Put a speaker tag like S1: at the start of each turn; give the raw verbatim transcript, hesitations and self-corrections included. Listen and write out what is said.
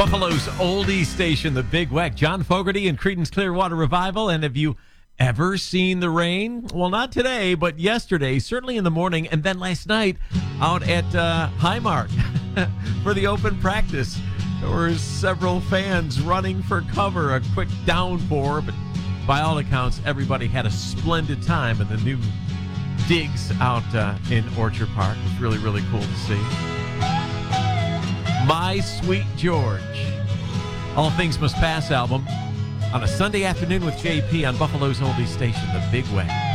S1: Buffalo's oldie station, the Big Weck. John Fogerty and Creedence Clearwater Revival. And have you ever seen the rain? Well, not today, but yesterday, certainly in the morning, and then last night out at uh, Highmark for the open practice. There were several fans running for cover, a quick downpour, but by all accounts, everybody had a splendid time in the new digs out uh, in Orchard Park. It was really, really cool to see. My Sweet George, All Things Must Pass album on a Sunday afternoon with J P on Buffalo's oldie station, the Big Weck.